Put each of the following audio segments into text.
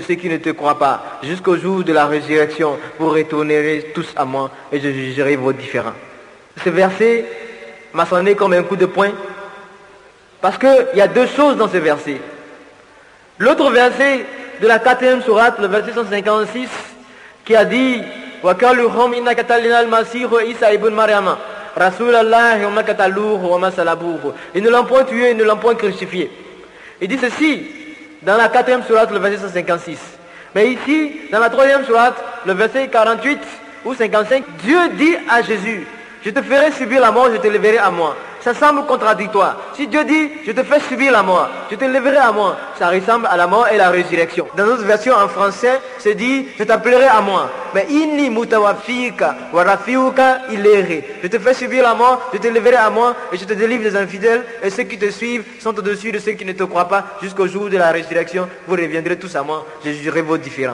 ceux qui ne te croient pas, jusqu'au jour de la résurrection, vous retournerez tous à moi et je jugerai vos différends. Ce verset m'a sonné comme un coup de poing, parce qu'il y a deux choses dans ce verset. L'autre verset de la 4e sourate, le verset 156, qui a dit وَكَالُهُمْ إِنَّ كَتَلِنَا الْمَسِيحُ إِسَا إِبْنُ مَرْيَمَ رَسُولَ اللَّهِ وَمَا كَتَلُوهُ وَمَا صَلَبُوهُ. Ils ne l'ont point tué, ils ne l'ont point crucifié. Il dit ceci dans la 4e sourate, le verset 156. Mais ici, dans la 3e sourate, le verset 48 ou 55, Dieu dit à Jésus, je te ferai subir la mort, je te leverai à moi. Ça semble contradictoire. Si Dieu dit, je te fais subir la mort, je te leverai à moi, ça ressemble à la mort et la résurrection. Dans d'autres versions en français, c'est dit, je t'appellerai à moi. Mais inni mutawafika wa rafiuka ilere. Je te fais subir la mort, je te leverai à moi et je te délivre des infidèles et ceux qui te suivent sont au-dessus de ceux qui ne te croient pas jusqu'au jour de la résurrection. Vous reviendrez tous à moi, je jugerai vos différends.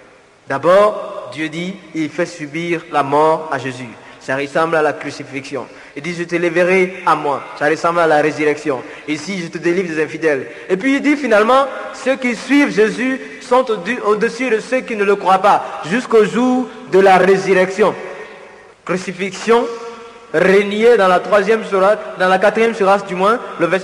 D'abord, Dieu dit, il fait subir la mort à Jésus. Ça ressemble à la crucifixion. Il dit, je te leverai à moi. Ça ressemble à la résurrection. Ici, je te délivre des infidèles. Et puis il dit finalement, ceux qui suivent Jésus sont au-dessus de ceux qui ne le croient pas, jusqu'au jour de la résurrection. Crucifixion, renier dans la 3e sourate, dans la 4e sourate du moins, le verset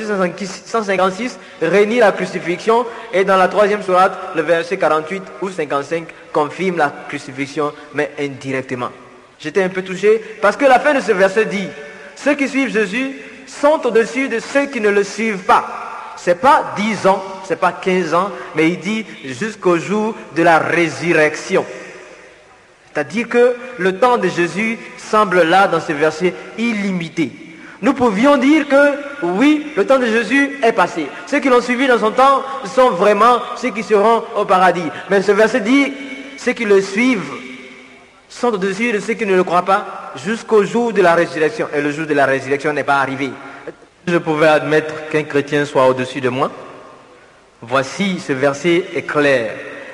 156, renie la crucifixion, et dans la 3e sourate, le verset 48 ou 55, confirme la crucifixion, mais indirectement. J'étais un peu touché parce que la fin de ce verset dit, ceux qui suivent Jésus sont au-dessus de ceux qui ne le suivent pas. C'est pas 10 ans, c'est pas 15 ans, mais il dit jusqu'au jour de la résurrection. C'est-à-dire que le temps de Jésus semble là dans ce verset illimité. Nous pouvions dire que oui, le temps de Jésus est passé. Ceux qui l'ont suivi dans son temps sont vraiment ceux qui seront au paradis. Mais ce verset dit, ceux qui le suivent sont au-dessus de ceux qui ne le croient pas jusqu'au jour de la résurrection. Et le jour de la résurrection n'est pas arrivé. Je pouvais admettre qu'un chrétien soit au-dessus de moi. Voici, ce verset est clair.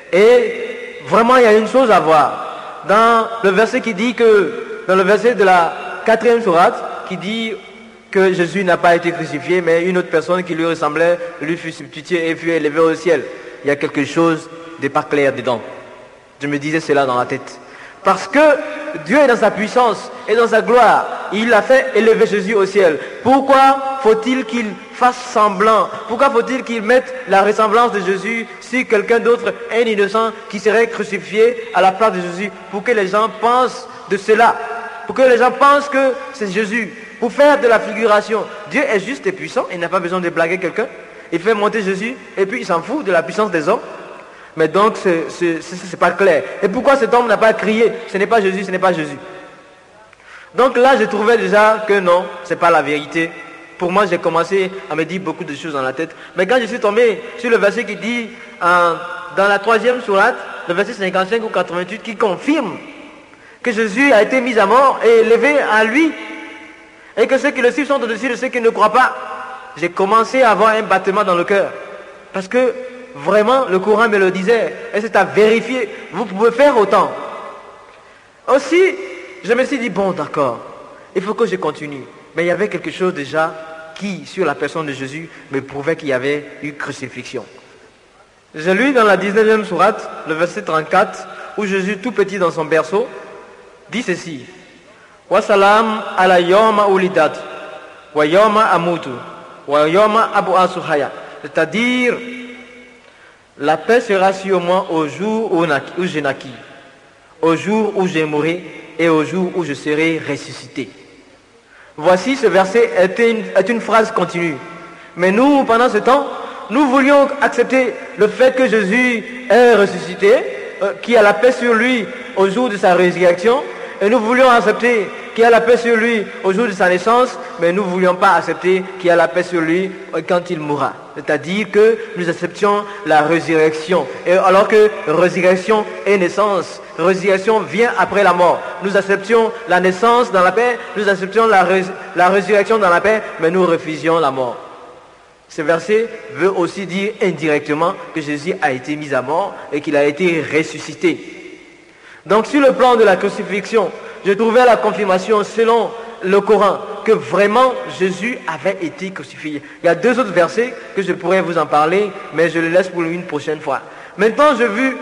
Et vraiment, il y a une chose à voir. Dans le verset qui dit que, dans le verset de la 4e sourate, qui dit que Jésus n'a pas été crucifié, mais une autre personne qui lui ressemblait lui fut substituée et fut élevée au ciel. Il y a quelque chose de pas clair dedans. Je me disais cela dans la tête. Parce que Dieu est dans sa puissance et dans sa gloire. Il a fait élever Jésus au ciel. Pourquoi faut-il qu'il fasse semblant? Pourquoi faut-il qu'il mette la ressemblance de Jésus sur quelqu'un d'autre, un innocent, qui serait crucifié à la place de Jésus? Pour que les gens pensent de cela. Pour que les gens pensent que c'est Jésus. Pour faire de la figuration. Dieu est juste et puissant. Il n'a pas besoin de blaguer quelqu'un. Il fait monter Jésus et puis il s'en fout de la puissance des hommes. Mais donc, c'est pas clair. Et pourquoi cet homme n'a pas crié? Ce n'est pas Jésus, ce n'est pas Jésus. Donc là, je trouvais déjà que non, c'est pas la vérité. Pour moi, j'ai commencé à me dire beaucoup de choses dans la tête. Mais quand je suis tombé sur le verset qui dit, dans la 3e sourate, le verset 55 ou 88, qui confirme que Jésus a été mis à mort et élevé à lui, et que ceux qui le suivent sont au-dessus de ceux qui ne croient pas, j'ai commencé à avoir un battement dans le cœur. Parce que vraiment, le Coran me le disait, et c'est à vérifier. Vous pouvez faire autant. Aussi, je me suis dit, bon, d'accord, il faut que je continue. Mais il y avait quelque chose déjà qui, sur la personne de Jésus, me prouvait qu'il y avait eu crucifixion. J'ai lu dans la 19e sourate, le verset 34, où Jésus, tout petit dans son berceau, dit ceci. Wa salam ala yawma ulidat, wa yawma amutu, wa yawma abu asuhaya. C'est-à-dire, la paix sera sur moi au jour où je naquis, au jour où je mourrai et au jour où je serai ressuscité. Voici, ce verset est une phrase continue. Mais nous, pendant ce temps, nous voulions accepter le fait que Jésus est ressuscité, qu'il y a la paix sur lui au jour de sa résurrection, et nous voulions accepter qu'il y a la paix sur lui au jour de sa naissance, mais nous ne voulions pas accepter qu'il y a la paix sur lui quand il mourra. C'est-à-dire que nous acceptions la résurrection. Et alors que résurrection et naissance, résurrection vient après la mort. Nous acceptions la naissance dans la paix, nous acceptions la résurrection dans la paix, mais nous refusions la mort. Ce verset veut aussi dire indirectement que Jésus a été mis à mort et qu'il a été ressuscité. Donc sur le plan de la crucifixion, je trouvais la confirmation selon le Coran que vraiment Jésus avait été crucifié. Il y a deux autres versets que je pourrais vous en parler, mais je les laisse pour une prochaine fois. Maintenant, j'ai vu